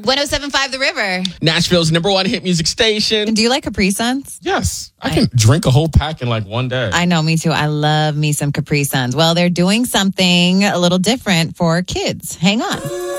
107.5 The River. Nashville's #1 hit music station. Do you like Capri Suns? Yes. I can drink a whole pack in like one day. I know, me too. I love me some Capri Suns. Well, they're doing something a little different for kids. Hang on.